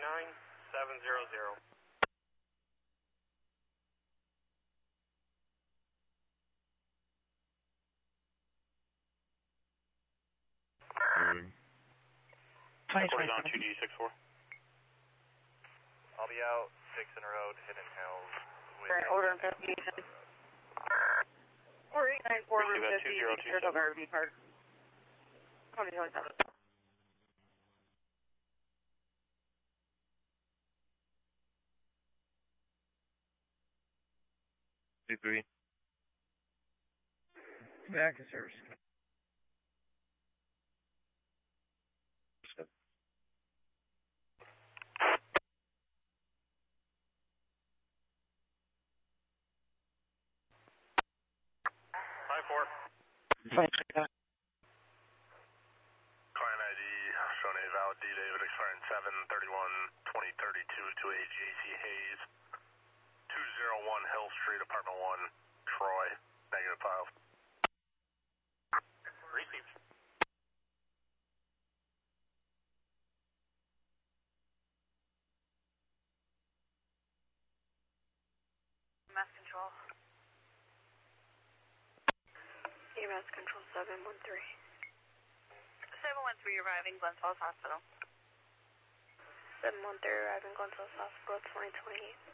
9700. Quarters on 2D64. I'll be out, Dixon Road, Hidden Hills. Alright, order investigation. Or 894 Route 50, Saratoga RV Park. 2027. Three. Back to service. Client ID, showing a valid D David expiring 7/31/2032 to a JC Hayes, 201 Hill Street, Apartment 1, Troy, -5. Received. Mass control. EMS control 713. 713 arriving Glen Falls Hospital. 713 arriving Glen Falls Hospital, 2028.